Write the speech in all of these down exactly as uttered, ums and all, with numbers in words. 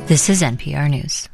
This is N P R News.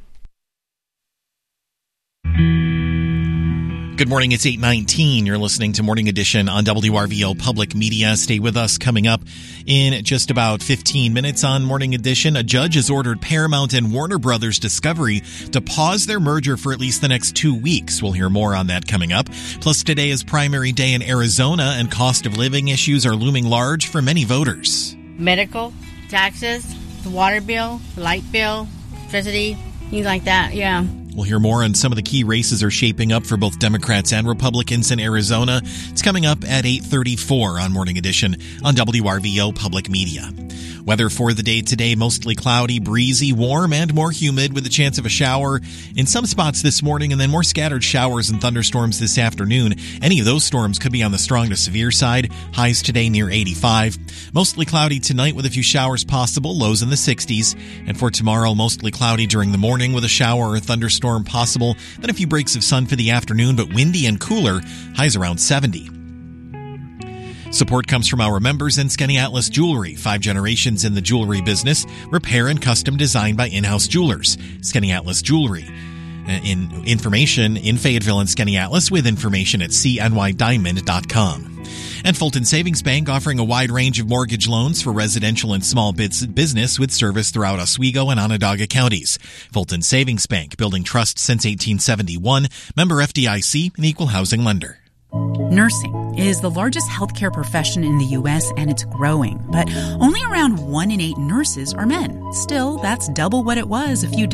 Good morning, it's eight nineteen. You're listening to Morning Edition on W R V O Public Media. Stay with us. Coming up in just about fifteen minutes on Morning Edition, a judge has ordered Paramount and Warner Brothers Discovery to pause their merger for at least the next two weeks. We'll hear more on that coming up. Plus, today is primary day in Arizona, and cost of living issues are looming large for many voters. Medical, taxes, the water bill, the light bill, electricity, things like that, yeah. We'll hear more on some of the key races are shaping up for both Democrats and Republicans in Arizona. It's coming up at eight thirty-four on Morning Edition on W R V O Public Media. Weather for the day today, mostly cloudy, breezy, warm, and more humid with a chance of a shower in some spots this morning, and then more scattered showers and thunderstorms this afternoon. Any of those storms could be on the strong to severe side. Highs today near eighty-five. Mostly cloudy tonight with a few showers possible, lows in the sixties. And for tomorrow, mostly cloudy during the morning with a shower or thunderstorm possible. Then a few breaks of sun for the afternoon, but windy and cooler, highs around seventy. Support comes from our members in Skaneateles Jewelry, five generations in the jewelry business, repair and custom design by in-house jewelers. Skaneateles Jewelry. In information in Fayetteville and Skaneateles with information at c n y diamond dot com. And Fulton Savings Bank offering a wide range of mortgage loans for residential and small business with service throughout Oswego and Onondaga counties. Fulton Savings Bank, building trust since eighteen seventy-one, member F D I C, an equal housing lender. Nursing is the largest healthcare profession in the U S, and it's growing, but only around one in eight nurses are men. Still, that's double what it was a few